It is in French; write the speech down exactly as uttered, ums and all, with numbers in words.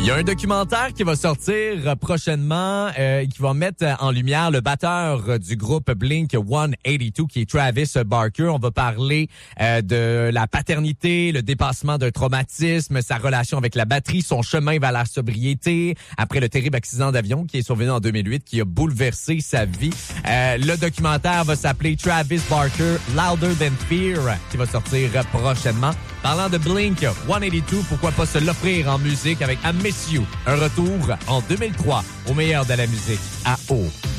Il y a un documentaire qui va sortir prochainement euh, qui va mettre en lumière le batteur du groupe Blink cent quatre-vingt-deux qui est Travis Barker. On va parler euh, de la paternité, le dépassement d'un traumatisme, sa relation avec la batterie, son chemin vers la sobriété après le terrible accident d'avion qui est survenu en deux mille huit qui a bouleversé sa vie. Euh, le documentaire va s'appeler Travis Barker Louder Than Fear qui va sortir prochainement. Parlant de Blink cent quatre-vingt-deux, pourquoi pas se l'offrir en musique avec I Miss You. Un retour en deux mille trois au meilleur de la musique à O.